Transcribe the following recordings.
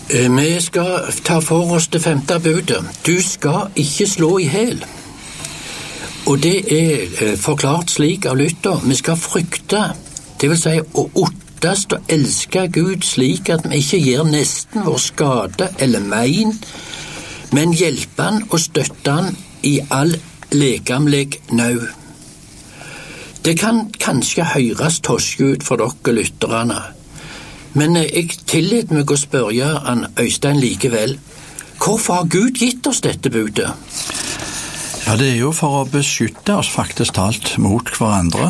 Vi skal ta for oss det 5. budet. Du skal ikke slå i hel. Og det forklart slik av Luther. Vi skal frykte, det vil si å ottast og elske Gud slik at vi ikke gir nesten vår skade eller mein, men hjelpe han og støtte han i all lekamlig nød. Det kan kanskje høres toske ut for dere lytterne, men jeg tillater meg å spørre han Øystein likevel. Hvorfor har Gud gitt oss dette budet? Ja, det jo for å beskytte oss faktisk talt mot hverandre.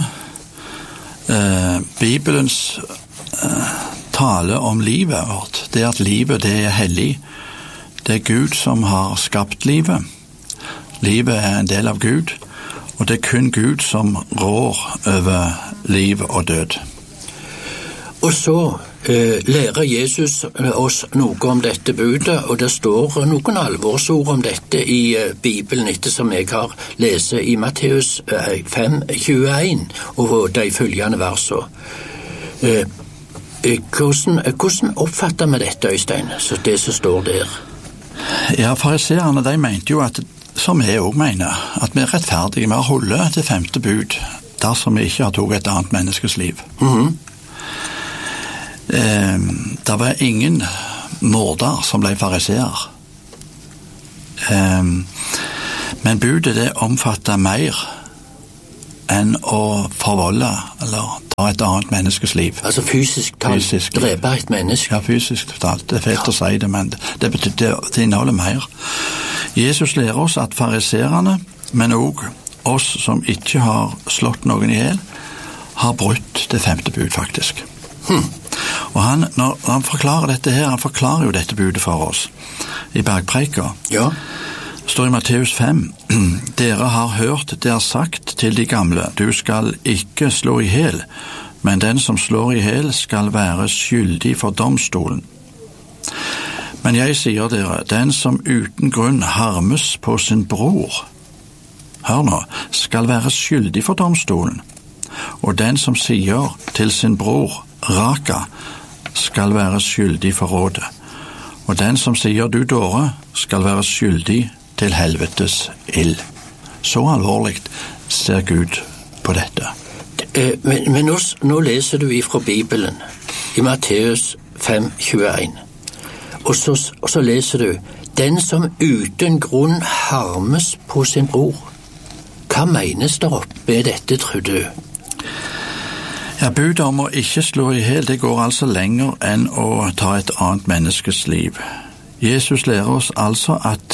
Bibelens tale om livet vårt, det at livet det hellig. Det Gud som har skapt livet. Livet en del av Gud, og det kun Gud som rår over liv og død. Og så lærer Jesus oss noe om dette budet, og det står noen alvorsord om dette i Bibelen etter som jeg har lest i Matteus 5:21 og de følgende versene. Hvordan oppfatter vi dette, Øystein, så det som står der? Ja, fariseerne, de mente jo at, som jeg også mener, at vi rettferdige med å holde det 5. bud, dersom vi ikke har tog et annet menneskes liv. Det var ingen morder som ble fariseer. Men budet det omfattet mer enn å forvolde eller ta et annet menneskes liv. Altså fysisk talt, drepe et menneske? Ja, fysisk talt. Det fett å si det, men det inneholder mer. Jesus lærer oss at fariserene, men også oss som ikke har slått noen i hel, har brutt det 5. bud faktisk. Og når han forklarer dette her, han forklarer jo dette budet for oss i bergpreika. Ja. Står i Matteus 5. Dere har hørt det sagt til de gamle, du skal ikke slå i hel, men den som slår i hel skal være skyldig for domstolen. Men jeg sier dere, den som uten grunn harmes på sin bror, hør nå, skal være skyldig for domstolen. Og den som sier til sin bror, raka, skal være skyldig for rådet. Og den som sier du dåre, skal være skyldig til helvetes ild. Så alvorlig ser Gud på dette. Men nå leser du ifra Bibelen, i Matteus 5:21. Og så leser du, den som uten grunn harmes på sin bror. Hva menes der oppe i dette, tror du? Ja, budet om å ikke slå i hel, det går altså lenger enn å ta et annet menneskes liv. Jesus lærer oss altså at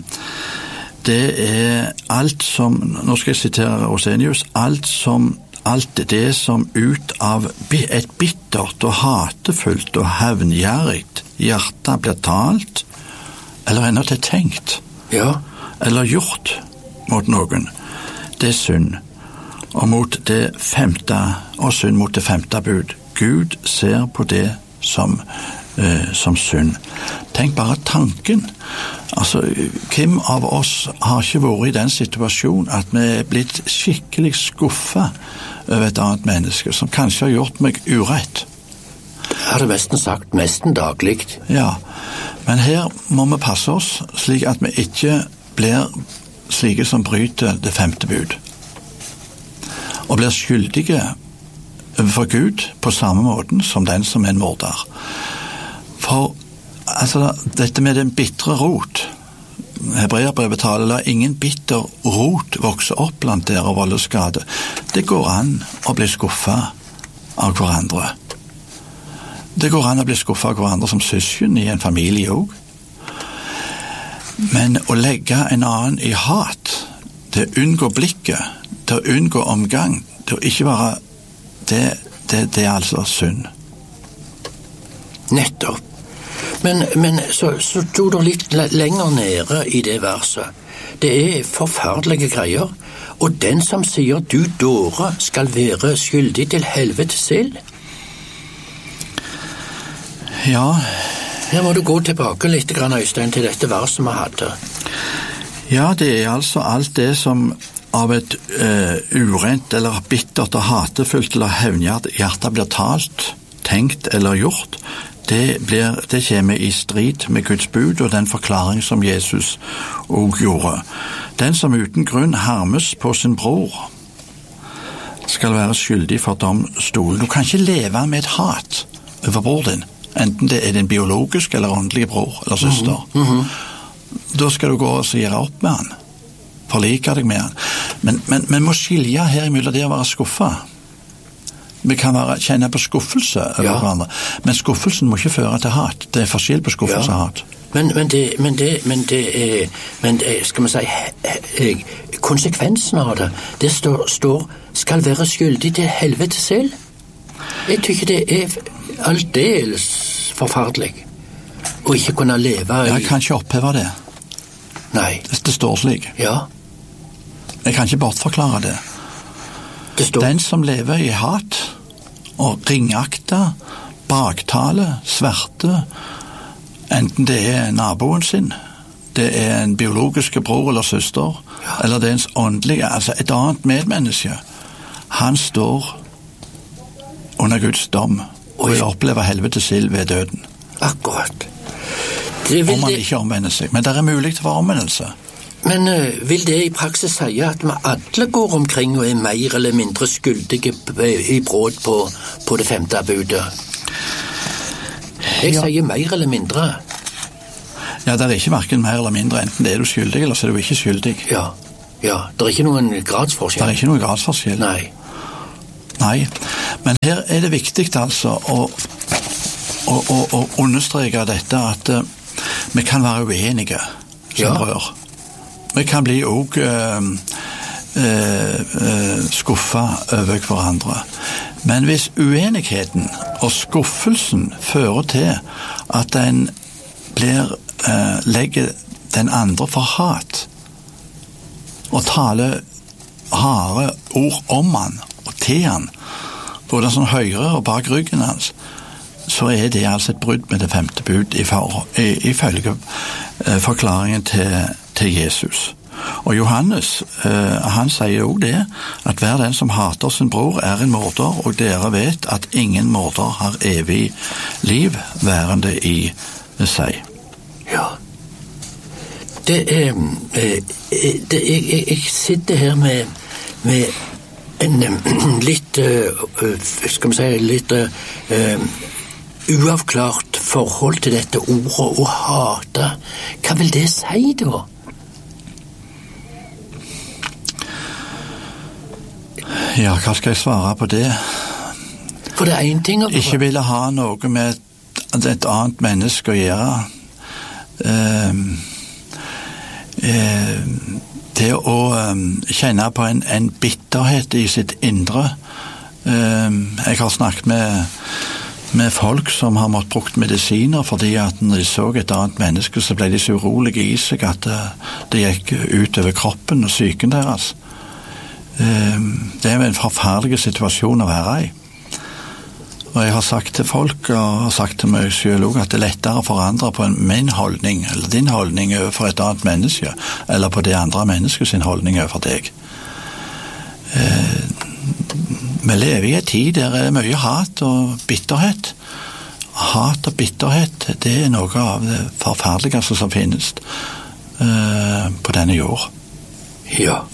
det alt som, nå skal jeg sitere Rosenius, alt det som ut av et bittert og hatefullt og hevngjerrigt hjerte blir talt, eller ennå til tenkt, ja, eller gjort mot noen, det synd. Og mot det 5. og synd mot det 5. bud. Gud ser på det som synd. Tenk bare tanken. Altså, hvem av oss har ikke vært i den situasjonen at vi blitt skikkelig skuffet over et annet menneske som kanskje har gjort meg urett? Jeg har det nesten daglig. Ja, men her må vi passe oss slik at vi ikke blir slike som bryter det 5. bud. Og blir skyldige overfor Gud på samme måten som den som en morder. For altså, dette med den bitre rot, Hebreerbrevet taler, la ingen bitter rot vokse opp blant dere og volde skade. Det går an å bli skuffet av hverandre. Det går an å bli skuffet av hverandre som søsken i en familie også. Men å legge en annen i hat, til å unngå blikket, til å unngå omgang, til å ikke være det altså synd. Nettopp. Men så stod det litt lenger nede i det verset. Det forferdelige greier. Og den som sier du dåre skal være skyldig til helvetes ild. Ja. Her må du gå tilbake litt, Øystein, til dette verset vi hadde. Ja, det altså alt det som av et urent eller bittert og hatefullt eller hevnhjertet hjerte blir talt, tenkt eller gjort, det kommer i strid med Guds bud og den forklaring som Jesus også gjorde. Den som uten grunn harmes på sin bror, skal være skyldig for domstolen. Du kan ikke leve med et hat over bror din, enten det er din biologiske eller åndelige bror eller søster. Da skal du gå og gjøre opp med han, forlike deg med han. Men må skilje her imellom det å være skuffet. Vi kan kjenne på skuffelse over hverandre, men skuffelsen må ikke føre til hat. Det er forskjell på skuffelse og hat. Men det skal man si, konsekvensen av det står skal være skyldig til helvete selv. Jeg tykker det er aldeles forferdelig å ikke kunne leve i... Jeg kan ikke oppheve det. Nei. Det står slik. Ja. Jeg kan ikke bortforklare det. Det står... Den som lever i hat og ringakta, baktale, sverte, enten det er naboen sin, det er en biologisk bror eller søster, eller det er ens åndelige, altså et annet medmenneske, han står under Guds dom og vil oppleve helvetes ild ved døden. Akkurat. Om man ikke omvender seg. Men det er mulig for omvendelse. Men vil det i praksis si at vi alle går omkring og er mer eller mindre skyldige i brudd på det 5. budet? Jeg sier mer eller mindre. Ja, det er ikke hverken mer eller mindre, enten det er du skyldig, eller så er du ikke skyldig. Ja, det er ikke noen gradsforskjell. Det er ikke noen gradsforskjell. Nei, men her er det viktig altså å understreke dette at vi kan være uenige som brødre. Vi kan bli også skuffet over hverandre. Men hvis uenigheten og skuffelsen fører til at en legger den andre for hat og taler harde ord om han og til han, både som høyre og bak ryggen hans, så er det altså et brudd med det 5. bud ifølge forklaringen til Jesus. Og Johannes, han sier jo det, at hver den som hater sin bror er en morder, og dere vet at ingen morder har evig liv værende i seg. Ja. Jeg sitter her med en litt, skal vi si, litt uavklart forhold til dette ordet å hate. Hva vil det si da? Ja, hva skal jeg svare på det? For det er en ting å... Ikke ville ha noe med et annet menneske å gjøre. Det å kjenne på en bitterhet i sitt indre. Jeg har snakket med folk som har måttet brukt medisiner fordi at når de så et annet menneske så ble de så urolige i seg at det gikk ut over kroppen og psyken deres. Det er en forferdelig situasjon å være i. Og jeg har sagt til folk og har sagt til meg selv også at det er lettere å forandre på min holdning eller din holdning overfor et annet menneske eller på det andre menneskets holdning overfor deg. Vi lever i en tid der det er mye hat og bitterhet. Hat og bitterhet, det er noe av det forferdeligste som finnes på denne jord. Ja.